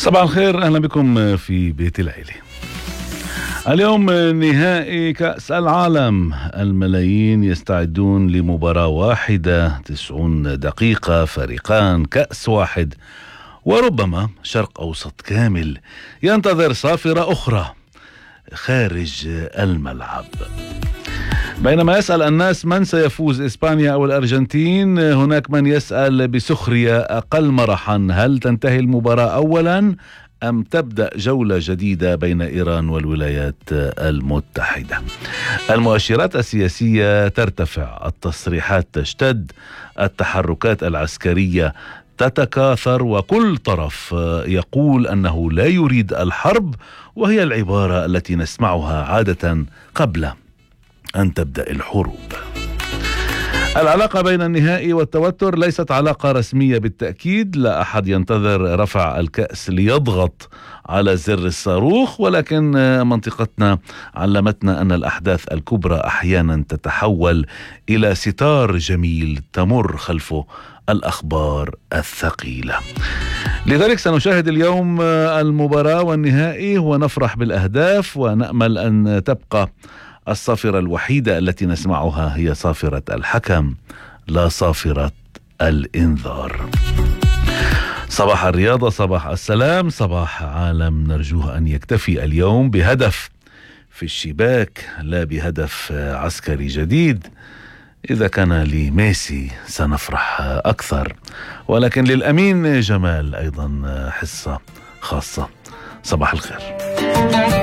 صباح الخير، أهلا بكم في بيت العيلة. اليوم نهائي كأس العالم، الملايين يستعدون لمباراة واحدة، 90 دقيقة، فريقان، كأس واحد، وربما شرق أوسط كامل ينتظر صافرة أخرى خارج الملعب. بينما يسأل الناس من سيفوز، إسبانيا أو الأرجنتين، هناك من يسأل بسخرية أقل مرحا: هل تنتهي المباراة أولا أم تبدأ جولة جديدة بين إيران والولايات المتحدة؟ المؤشرات السياسية ترتفع، التصريحات تشتد، التحركات العسكرية تتكاثر، وكل طرف يقول أنه لا يريد الحرب، وهي العبارة التي نسمعها عادة قبل أن تبدأ الحروب. العلاقة بين النهائي والتوتر ليست علاقة رسمية بالتأكيد، لا أحد ينتظر رفع الكأس ليضغط على زر الصاروخ، ولكن منطقتنا علمتنا أن الأحداث الكبرى أحيانا تتحول إلى ستار جميل تمر خلفه الأخبار الثقيلة. لذلك سنشاهد اليوم المباراة والنهائي ونفرح بالأهداف، ونأمل أن تبقى الصافرة الوحيدة التي نسمعها هي صافرة الحكم، لا صافرة الإنذار. صباح الرياضة، صباح السلام، صباح عالم نرجوه أن يكتفي اليوم بهدف في الشباك، لا بهدف عسكري جديد. إذا كان لميسي سنفرح أكثر، ولكن للأمين جمال أيضا حصة خاصة. صباح الخير.